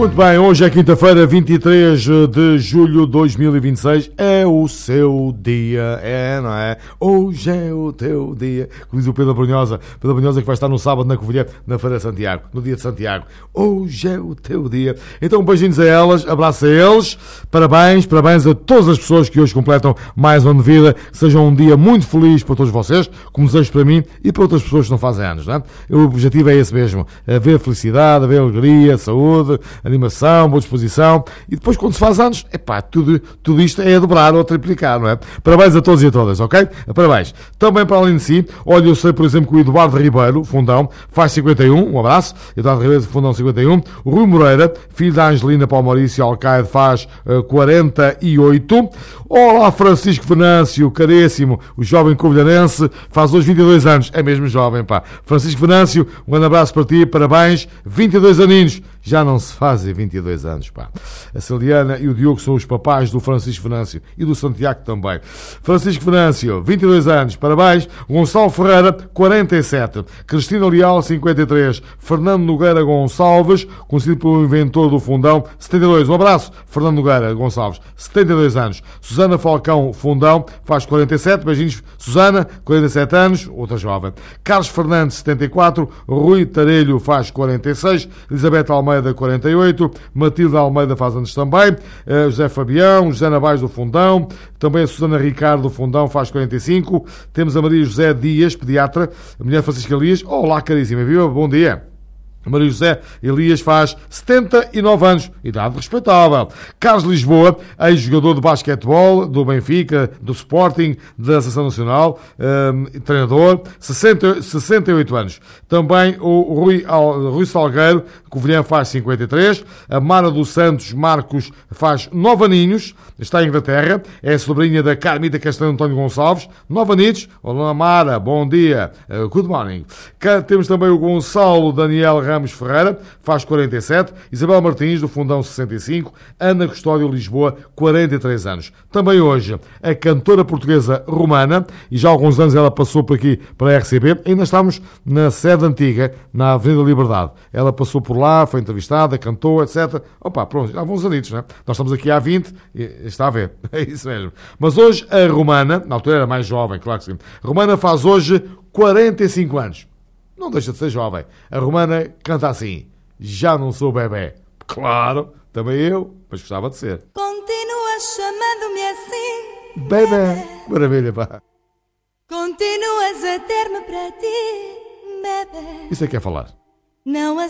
Muito bem, hoje é quinta-feira, 23 de julho de 2026, é o seu dia, não é? Hoje é o teu dia, como diz o Pedro Brunhosa que vai estar no sábado na Covilhã, na Feira de Santiago, no dia de Santiago. Hoje é o teu dia. Então, beijinhos a elas, abraço a eles, parabéns a todas as pessoas que hoje completam mais um ano de vida, que seja um dia muito feliz para todos vocês, como desejo para mim e para outras pessoas que não fazem anos, não é? O objetivo é esse mesmo, haver felicidade, haver alegria, saúde, animação, boa disposição, e depois quando se faz anos, tudo isto é a dobrar ou a triplicar, não é? Parabéns a todos e a todas, ok? Parabéns. Também para além de si, olha, eu sei, por exemplo, que o Eduardo Ribeiro, Fundão, faz 51, um abraço, Eduardo Ribeiro, Fundão, 51, o Rui Moreira, filho da Angelina Palmaurício Alcaide, faz 48, olá, Francisco Venâncio, caríssimo, o jovem covilhanense, faz hoje 22 anos, é mesmo jovem, pá. Francisco Venâncio, um grande abraço para ti, parabéns, 22 aninhos, já não se fazem 22 anos, pá. A Celiana e o Diogo são os papais do Francisco Venâncio e do Santiago também. Francisco Venâncio, 22 anos, parabéns. Gonçalo Ferreira, 47. Cristina Leal, 53. Fernando Nogueira Gonçalves, conhecido pelo inventor do Fundão, 72. Um abraço, Fernando Nogueira Gonçalves, 72 anos. Susana Falcão Fundão, faz 47. Beijinhos, Susana, 47 anos, outra jovem. Carlos Fernandes, 74. Rui Tarelho, faz 46. Elizabeth Almeida, 48. Matilde Almeida faz anos também. José Fabião, José Navais do Fundão. Também a Susana Ricardo do Fundão faz 45. Temos a Maria José Dias, pediatra. A mulher Francisca Elias. Olá, caríssima, viva? Bom dia. Maria José Elias faz 79 anos, idade respeitável. Carlos Lisboa, ex-jogador de basquetebol, do Benfica, do Sporting, da Seleção Nacional, treinador, 68 anos. Também o Rui Salgueiro, Covilhã, faz 53. A Mara dos Santos Marcos faz 9 aninhos, está em Inglaterra, é a sobrinha da Carmita Castanho António Gonçalves, 9 aninhos. Olá, Mara, bom dia, good morning. Cá temos também o Gonçalo Daniel Ramos Ferreira, faz 47. Isabel Martins, do Fundão, 65. Ana Custódio Lisboa, 43 anos. Também hoje, a cantora portuguesa Romana, e já há alguns anos ela passou por aqui para a RCB, ainda estamos na sede antiga, na Avenida Liberdade. Ela passou por lá, foi entrevistada, cantou, etc. Opa, pronto, já vão uns anitos, não é? Nós estamos aqui há 20, e está a ver, é isso mesmo. Mas hoje a Romana, na altura era mais jovem, claro que sim, a Romana faz hoje 45 anos. Não deixa de ser jovem. A Romana canta assim: já não sou bebé. Claro, também eu, mas gostava de ser. Continua chamando-me assim, Bebé. Maravilha, pá. continuas a ter-me para ti, bebé. Isso é que é falar. Não